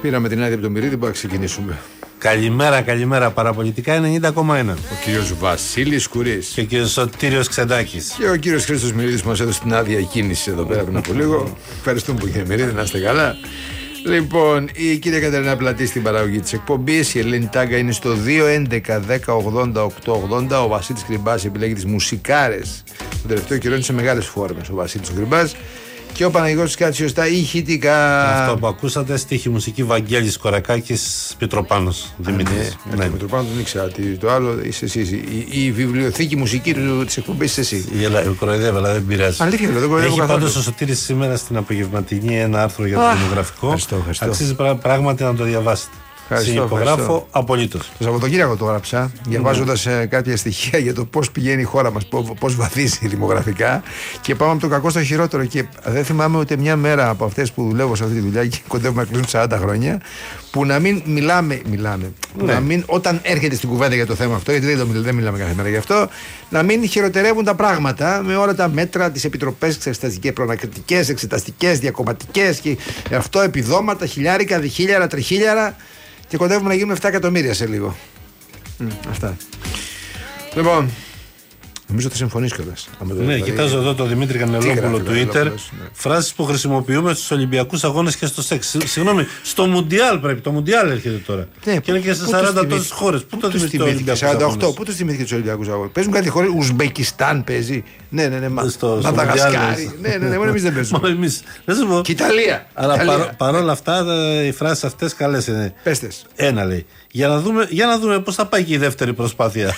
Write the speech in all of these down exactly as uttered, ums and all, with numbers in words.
Πήραμε την άδεια από τον Μυρίδη, μπορούμε να ξεκινήσουμε. Καλημέρα, καλημέρα. Παραπολιτικά ενενήντα κόμμα ένα. Ο κύριος Βασίλης Κουρής. Και ο κύριος Σωτήριος Ξεντάκης. Και ο κύριος Χρήστος Μυρίδης που μας έδωσε την άδεια κίνηση εδώ πέρα πριν από λίγο. Ευχαριστούμε που κύριε Μυρίδη, να είστε καλά. Λοιπόν, η κυρία Κατερίνα Πλατή στην παραγωγή της εκπομπής. Η Ελένη Τάγκα είναι στο δύο έντεκα δέκα ογδόντα οκτώ ογδόντα. Ο Βασίλης Κρυμπάς επιλέγει τις μουσικάρες. Τον τελευταίο καιρό είναι σε μεγάλες φόρμες ο Βασίλης Κρυμπάς. Και ο Παναγιώτης Κάτσιος στα ηχητικά. Αυτό που ακούσατε, στίχη μουσική Βαγγέλης Κορακάκης, Πιτροπάνος Δημήτρης. Ναι, ναι. Πιτροπάνος δεν ήξερα. Το άλλο είσαι εσύ. Η, η βιβλιοθήκη μουσική της εκπομπής είσαι εσύ. Η κοροϊδεύω, αλλά δεν πειράζει. Αλήθεια, δεν κοροϊδεύω. Έχει πάντως ο Σωτήρης σήμερα στην απογευματινή ένα άρθρο για το δημογραφικό. Αξίζει πράγματι να το διαβάσετε. Συνυπογράφω απολύτως. Το Σαββατοκύριακο το έγραψα, διαβάζοντας ε, κάποια στοιχεία για το πώς πηγαίνει η χώρα μας, πώς βαθίζει δημογραφικά. Και πάμε από το κακό στο χειρότερο. Και δεν θυμάμαι ούτε μια μέρα από αυτές που δουλεύω σε αυτή τη δουλειά και κοντεύουμε να κλείσουν σαράντα χρόνια, που να μην μιλάμε, μιλάμε που ναι. να μην, όταν έρχεται στην κουβέντα για το θέμα αυτό, γιατί δεν, δεν μιλάμε κάθε μέρα γι' αυτό, να μην χειροτερεύουν τα πράγματα με όλα τα μέτρα, τις επιτροπές εξεταστικές, προνακριτικές, εξεταστικές, διακομματικές και αυτό επιδόματα, χιλιάρικα, διχίλιαρα, τριχίλιαρα. Και κοντεύουμε να γίνουμε επτά εκατομμύρια σε λίγο. Mm, αυτά. Λοιπόν, νομίζω θα συμφωνείς κιόλας. Ναι, δηλαδή... κοιτάζω εδώ το Δημήτρη Κανελόπουλο Twitter. Ναι. Φράσεις που χρησιμοποιούμε στους Ολυμπιακούς Αγώνες και στο σεξ. Συγγνώμη, στο Μουντιάλ πρέπει. Το Μουντιάλ έρχεται τώρα. Ναι, και είναι και σε σαράντα τόσες χώρες. Πού το θυμήθηκε σαράντα οκτώ, πού το θυμήθηκε τους Ολυμπιακούς Αγώνες. Παίζουν κάτι χώρες. Ουσμπεκιστάν παίζει. Ναι, ναι, ναι. Μαδαγασκάρι. Ναι, ναι, ναι, μόνο εμείς δεν παίζουμε. Και Ιταλία. Αλλά παρόλα αυτά οι φράσεις αυτές καλές είναι. Πέστες. Ένα λέει. Για να δούμε, για να δούμε πώς θα πάει και η δεύτερη προσπάθεια.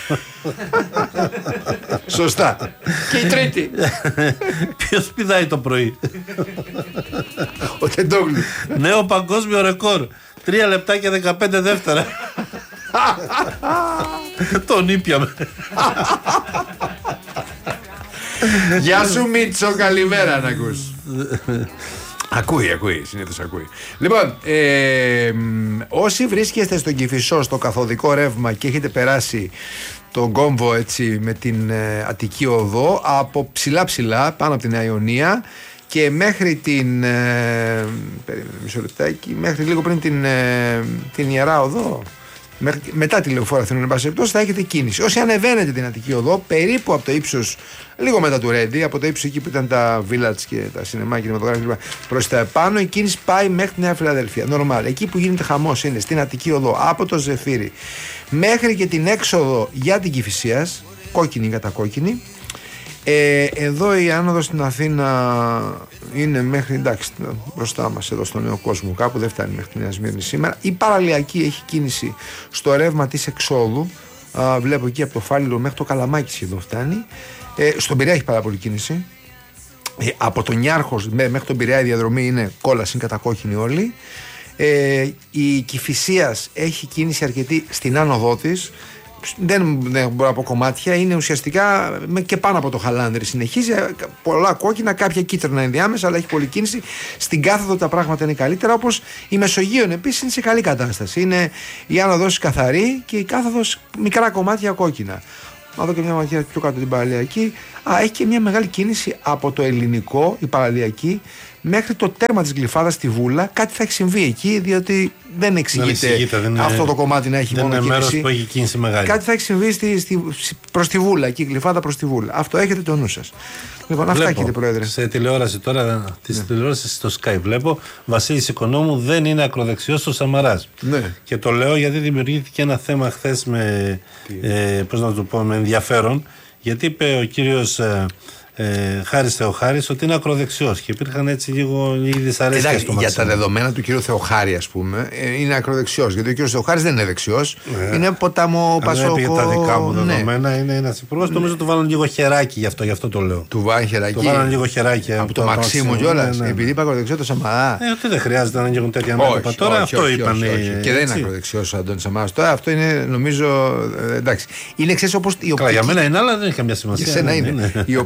Σωστά. Και η τρίτη. Ποιος πηδάει το πρωί? Ο Τεντόγλου. Νέο παγκόσμιο ρεκόρ. Τρία λεπτά και δεκαπέντε δεύτερα. Τον ήπιαμε. Γεια σου Μίτσο, καλημέρα να ακούς. Ακούει, ακούει, συνήθως ακούει. Λοιπόν, ε, όσοι βρίσκεστε στον Κηφισό, στο καθοδικό ρεύμα και έχετε περάσει τον κόμβο έτσι με την ε, Αττική Οδό, από ψηλά ψηλά, πάνω από την Νέα Ιωνία και μέχρι την, ε, περίμενε μισό λεπτάκι, μέχρι λίγο πριν την, ε, την Ιερά Οδό, μέχρι, μετά τη Λεωφόρο Αθηνών, εν πάση περιπτώσει, θα έχετε κίνηση. Όσοι ανεβαίνετε την Αττική Οδό, περίπου από το ύψος, λίγο μετά του Ρέντι, από το ύψος εκεί που ήταν τα village και τα σινεμά και κινηματογράφια προς τα επάνω, η κίνηση πάει μέχρι τη Νέα Φιλαδελφία. Νορμάλ. Εκεί που γίνεται χαμός είναι στην Αττική Οδό, από το Ζεφύρι μέχρι και την έξοδο για την Κηφισίας, κόκκινη κατά κόκκινη. Ε, εδώ η άνοδος στην Αθήνα είναι μέχρι, εντάξει, μπροστά μας εδώ στο Νέο Κόσμο, κάπου δεν φτάνει μέχρι τη Νέα Σμύρνη σήμερα. Η παραλιακή έχει κίνηση στο ρεύμα της εξόδου. Α, βλέπω εκεί από το Φάληρο μέχρι το Καλαμάκι σχεδόν φτάνει. Ε, στον Πειραιά έχει πάρα πολύ κίνηση. Ε, από τον Νιάρχος μέχρι τον Πειραιά η διαδρομή είναι κόλαση, είναι κατακόκκινη όλη. Ε, η Κηφισίας έχει κίνηση αρκετή στην άνοδό της. Δεν, δεν μπορώ να πω κομμάτια, είναι ουσιαστικά και πάνω από το Χαλάνδρη. Συνεχίζει πολλά κόκκινα, κάποια κίτρινα ενδιάμεσα, αλλά έχει πολλή κίνηση. Στην κάθοδο τα πράγματα είναι καλύτερα, όπως η Μεσογείων επίσης είναι σε καλή κατάσταση. Είναι η άνοδος καθαρή και η κάθοδος μικρά κομμάτια κόκκινα. Να δω και μια ματιά πιο κάτω την παραλιακή. Α, έχει και μια μεγάλη κίνηση από το ελληνικό, η παραλιακή, μέχρι το τέρμα της Γλυφάδας στη Βούλα. Κάτι θα έχει συμβεί εκεί, διότι δεν εξηγείται, δεν εξηγείται δεν αυτό είναι, το κομμάτι να έχει δεν μόνο είναι κίνηση. Μέρος που έχει κίνηση μεγάλη. Κάτι θα έχει συμβεί στη, στη, προς τη Βούλα, εκεί η Γλυφάδα προς τη Βούλα. Αυτό έχετε το νου σας. Λοιπόν, βλέπω, αυτά κύριε Πρόεδρε. Σε τηλεόραση τώρα, τη ναι. τηλεόραση στο Sky βλέπω, Βασίλης Οικονόμου δεν είναι ακροδεξιός ο Σαμαράς. Ναι. Και το λέω γιατί δημιουργήθηκε ένα θέμα χθες με, ε, πώς να το πω, με ενδιαφέρον. Γιατί είπε ο κύριος ε, ε, Χάρης Θεοχάρης ότι είναι ακροδεξιός και υπήρχαν έτσι λίγο λίγη δυσαρέσκεια στο για τα δεδομένα του κύριου Θεοχάρη, ας πούμε, ε, είναι ακροδεξιός. Γιατί ο κύριος Θεοχάρης δεν είναι δεξιός. Ναι. Είναι ποτάμο Πασόκο. Αν τα δικά μου δεδομένα, ναι. είναι ένας υπουργός. Νομίζω του βάλουν λίγο χεράκι γι' αυτό, γι' αυτό το λέω. Του βάλουν χεράκι. Του βάλουν λίγο χεράκι. Από το Μαξίμου κιόλας. Ναι, ναι. Επειδή είπα ακροδεξιό το Σαμαρά. Ε, ότι δεν χρειάζεται να γίνουν τέτοια μέτωπα. Τώρα όχι, αυτό όχι, είπαν. Όχι, όχι. Και δεν είναι ακροδεξιός ο Αντώνης Σαμαράς. Τώρα αυτό είναι νομίζω. Εντάξει. Είναι εξής όπως η οπτική. Για μένα είναι, αλλά δεν έχει καμιά σημασία. Η οπτική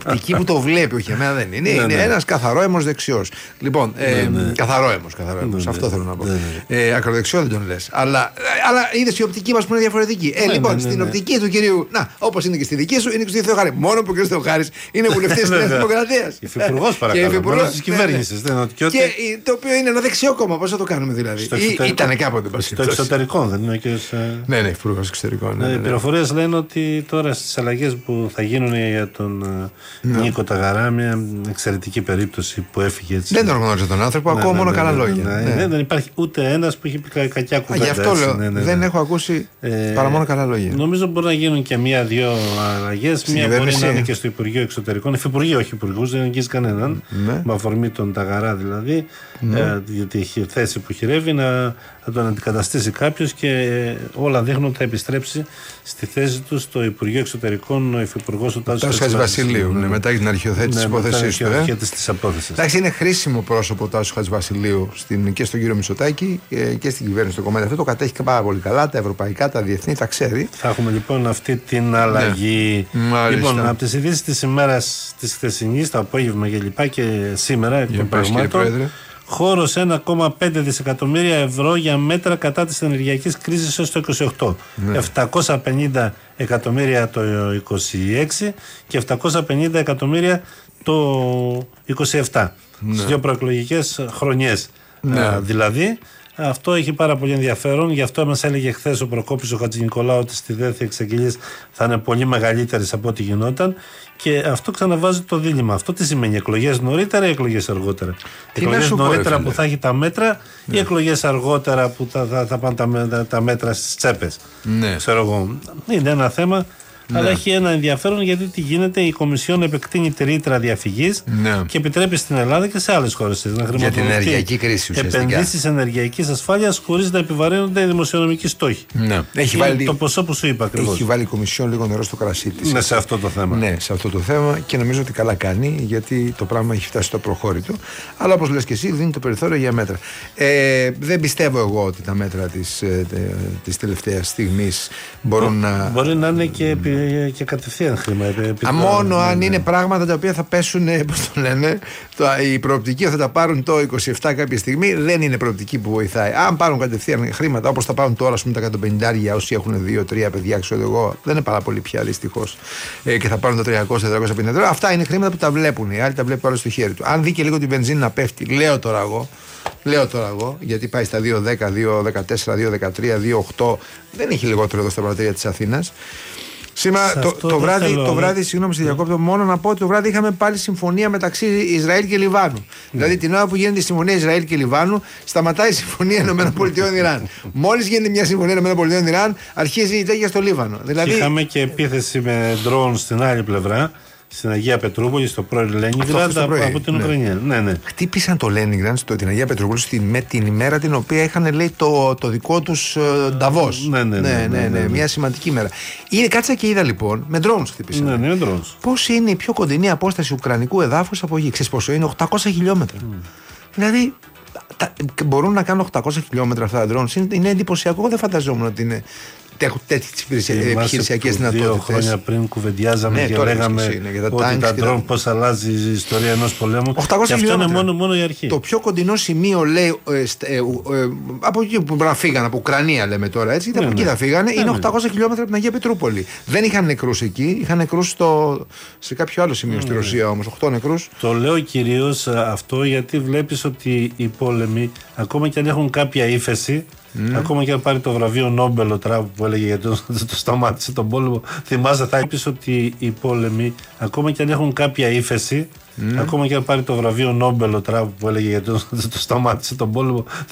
που το βλέπει, όχι εμένα δεν είναι. Είναι ένας καθαρόαιμος δεξιός. Λοιπόν, ε, καθαρόαιμος, καθαρόαιμος. Αυτό θέλω να πω. Ε, ακροδεξιό δεν τον λες. Αλλά, αλλά είδες η οπτική μας που είναι διαφορετική. Ε, λοιπόν, στην οπτική του κυρίου, να, όπως είναι και στη δική σου, είναι και στη Θεοχάρη. Μόνο που ο κ. Θεοχάρης είναι βουλευτής της Νέας Δημοκρατίας. Υφυπουργός παρακαλώ. Της κυβέρνησης. Και το οποίο είναι ένα δεξιό κόμμα. Πώς θα το κάνουμε δηλαδή. Ήταν κάποτε. Στο εξωτερικό δεν είναι και. Ναι, ναι, υπουργός εξωτερικών. Οι πληροφορίες λένε ότι τώρα στις αλλαγές που θα γίνουν για τον Νίκο Ταγαρά, μια εξαιρετική περίπτωση που έφυγε έτσι. Δεν τον γνώριζε τον άνθρωπο, ακούω μόνο καλά λόγια. Δεν υπάρχει ούτε ένας που έχει πει κακιά κουβέντα. Γι' αυτό λέω. Δεν έχω ακούσει παρά μόνο καλά λόγια. Νομίζω μπορεί να γίνουν και μία-δύο αλλαγές. Μία μπορεί να είναι και στο Υπουργείο Εξωτερικών. Υφυπουργοί, όχι υπουργούς, δεν αγγίζει κανέναν. Με αφορμή τον Ταγαρά δηλαδή, για τη θέση που χειρεύει, να τον αντικαταστήσει κάποιος και όλα δείχνουν ότι θα επιστρέψει στη θέση του στο Υπουργείο Εξωτερικών ο υφυπουργός του Τάσου Χατζηβασιλείου. Ναι, μετά την αρχιοθέτηση της υπόθεσης του. Εντάξει, είναι χρήσιμο πρόσωπο ο Τάσου Χατζηβασιλείου και στον κύριο Μητσοτάκη και στην κυβέρνηση του κομμάτι. Αυτό το κατέχει πάρα πολύ καλά. Τα ευρωπαϊκά, τα διεθνή, τα ξέρει. Θα έχουμε λοιπόν αυτή την αλλαγή. Ναι. Λοιπόν, από τις ειδήσεις της ημέρας της χθεσινής, το απόγευμα και λοιπά και σήμερα εκ των πραγμάτων. Χώρος ένα κόμμα πέντε δισεκατομμύρια ευρώ για μέτρα κατά της ενεργειακής κρίσης έως το είκοσι οκτώ. Ναι. επτακόσια πενήντα εκατομμύρια το είκοσι έξι και επτακόσια πενήντα εκατομμύρια το είκοσι επτά. Ναι. Στις δύο προεκλογικές χρονιές. Ναι. Α, δηλαδή, αυτό έχει πάρα πολύ ενδιαφέρον. Γι' αυτό μας έλεγε χθες ο Προκόπης ο Χατζηνικολάου ότι στη δεύτερη εξαγγελίες θα είναι πολύ μεγαλύτερες από ό,τι γινόταν. Και αυτό ξαναβάζει το δίλημμα. Αυτό τι σημαίνει, εκλογές νωρίτερα ή εκλογές αργότερα. Εκλογές νωρίτερα πω, που θα έχει τα μέτρα, ναι, ή εκλογές αργότερα που θα, θα, θα πάνε τα, τα μέτρα στις τσέπες. Ναι. Ξέρω εγώ. Είναι ένα θέμα. Ναι. Αλλά έχει ένα ενδιαφέρον γιατί τι γίνεται, η Κομισιόν επεκτείνει τη ρήτρα διαφυγής, ναι, και επιτρέπει στην Ελλάδα και σε άλλες χώρες να χρηματοδοτεί για την ενεργειακή κρίση ουσιαστικά επενδύσεις ενεργειακής ασφάλειας χωρίς να επιβαρύνονται οι δημοσιονομικοί στόχοι. Ναι. Έχει βάλει το ποσό που σου είπα ακριβώς. Έχει βάλει η Κομισιόν λίγο νερό στο κρασί της. Ναι, σε αυτό το θέμα. Ναι, σε αυτό το θέμα και νομίζω ότι καλά κάνει γιατί το πράγμα έχει φτάσει στο προχώρητο. Αλλά όπως λες και εσύ, δίνει το περιθώριο για μέτρα. Ε, δεν πιστεύω εγώ ότι τα μέτρα της, της τελευταίας στιγμής μπορούν Μπο, να. Μπορεί να είναι και και κατευθείαν χρήμα. Α, μόνο αν είναι πράγματα τα οποία θα πέσουν, πώς το λένε, το, η προοπτική θα τα πάρουν το είκοσι επτά κάποια στιγμή, δεν είναι προοπτική που βοηθάει. Αν πάρουν κατευθείαν χρήματα όπως τα πάρουν τώρα, με τα εκατόν πενήντα όσοι έχουν δύο τρία παιδιά, ξέρω εγώ, δεν είναι πάρα πολύ πια δυστυχώς. Ε, και θα πάρουν τα τριακόσια με τετρακόσια πενήντα. Αυτά είναι χρήματα που τα βλέπουν. Οι άλλοι τα βλέπουν άλλο στο χέρι του. Αν δει και λίγο την βενζίνη να πέφτει, λέω τώρα εγώ. Λέω τώρα εγώ, γιατί πάει στα δύο δέκα, δύο δεκατέσσερα, δύο δεκατρία, δύο οκτώ, δεν έχει λιγότερο εδώ στα πρατήρια της Αθήνας. Σήμερα το, το, βράδυ, θέλω, το βράδυ, συγγνώμη, σε διακόπτω, μόνο να πω ότι το βράδυ είχαμε πάλι συμφωνία μεταξύ Ισραήλ και Λιβάνου. Mm. Δηλαδή την ώρα που γίνεται η συμφωνία Ισραήλ και Λιβάνου, σταματάει η συμφωνία ΗΠΑ-Ιράν. Μόλις γίνεται μια συμφωνία ΗΠΑ-Ιράν, αρχίζει η τέτοια στο Λίβανο. Δηλαδή... Είχαμε και επίθεση με ντρόουν στην άλλη πλευρά. Στην Αγία Πετρούπολη, στο πρώην Λένινγκραντ από την Ουκρανία. Ναι. Ναι, ναι. Χτύπησαν το Λένινγκραντ, την Αγία Πετρούπολη, με την ημέρα την οποία είχαν λέει το, το δικό του Νταβός. Ναι ναι ναι, ναι, ναι, ναι, ναι, ναι. Μια σημαντική μέρα. Είναι, κάτσα και είδα λοιπόν, με drones χτύπησαν. Ναι, ναι, drones. Πώς είναι η πιο κοντινή απόσταση ουκρανικού εδάφους από γη. Ξέρεις πόσο είναι, οκτακόσια χιλιόμετρα. Mm. Δηλαδή, τα, μπορούν να κάνουν οκτακόσια χιλιόμετρα αυτά τα drones. Είναι, είναι εντυπωσιακό, δεν φανταζόμουν ότι είναι. Έχουν τέτοιες επιχειρησιακές δυνατότητες. Δύο χρόνια πριν κουβεντιάζαμε, ναι, και λέγαμε είναι, ότι τα ντρόουν τα... πώς αλλάζει η ιστορία ενός πολέμου. Και αυτό είναι μόνο, μόνο η αρχή. Το πιο κοντινό σημείο λέει ε, ε, ε, ε, από εκεί που να φύγανε, από Ουκρανία λέμε τώρα έτσι, ναι, από ναι. εκεί θα φύγανε, ναι, είναι οκτακόσια χιλιόμετρα από την Αγία Πετρούπολη. Δεν είχαν νεκρούς εκεί, είχαν νεκρούς στο, σε κάποιο άλλο σημείο ναι, στη Ρωσία όμως, οκτώ νεκρούς. Το λέω κυρίως αυτό γιατί βλέπεις ότι οι πόλεμοι, ακόμα και αν έχουν κάποια ύφεση, Mm. ακόμα και αν πάρει το βραβείο Νόμπελ ο Τραμπ που έλεγε γιατί το, το σταμάτησε τον πόλεμο, θυμάσαι, θα είπες ότι οι πόλεμοι, ακόμα και αν έχουν κάποια ύφεση, mm. ακόμα και αν πάρει το βραβείο Νόμπελ ο Τραμπ που έλεγε γιατί το, το σταμάτησε τον πόλεμο,